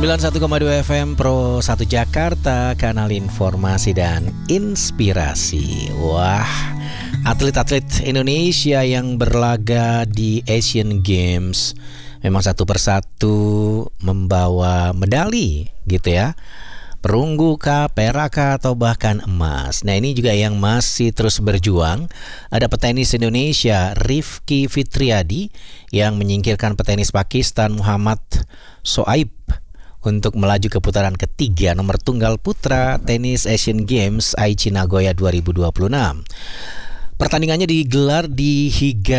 91,2 FM Pro 1 Jakarta, kanal informasi dan inspirasi. Wah, atlet-atlet Indonesia yang berlaga di Asian Games memang satu persatu membawa medali gitu ya. Perunggu kah, perak kah, atau bahkan emas. Nah, ini juga yang masih terus berjuang. Ada petenis Indonesia Rifki Fitriadi yang menyingkirkan petenis Pakistan Muhammad Shoaib untuk melaju ke putaran ketiga nomor tunggal putra tenis Asian Games Aichi Nagoya 2026. Pertandingannya digelar di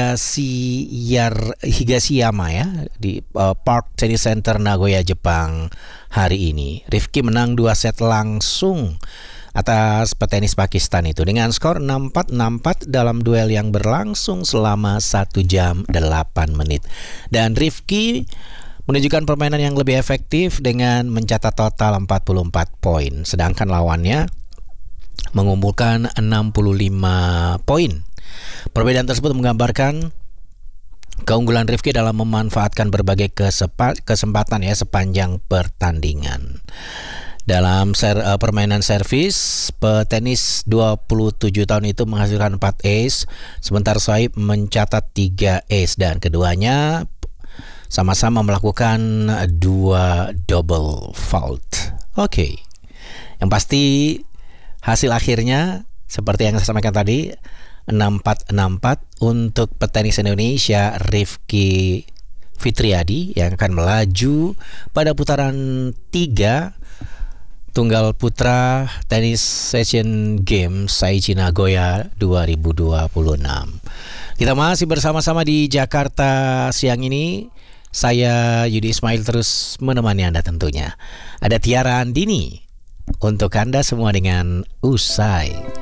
Higashiyama ya, di Park Tennis Center Nagoya, Jepang hari ini. Rifki menang 2 set langsung atas petenis Pakistan itu dengan skor 6-4, 6-4 dalam duel yang berlangsung selama 1 jam 8 menit. Dan Rifki menunjukkan permainan yang lebih efektif dengan mencatat total 44 poin, sedangkan lawannya mengumpulkan 65 poin. Perbedaan tersebut menggambarkan keunggulan Rifki dalam memanfaatkan berbagai kesempatan ya sepanjang pertandingan. Dalam permainan servis, petenis 27 tahun itu menghasilkan 4 ace, sementara Shoaib mencatat 3 ace dan keduanya sama-sama melakukan 2 double fault. Oke. Yang pasti hasil akhirnya seperti yang saya sampaikan tadi, 6-4, 6-4 untuk petenis Indonesia Rifki Fitriadi yang akan melaju pada putaran 3 tunggal putra tenis Asian Games Aichi Nagoya 2026. Kita masih bersama-sama di Jakarta siang ini. Saya Yudi Ismail terus menemani Anda tentunya. Ada Tiara Andini untuk Anda semua dengan Usai.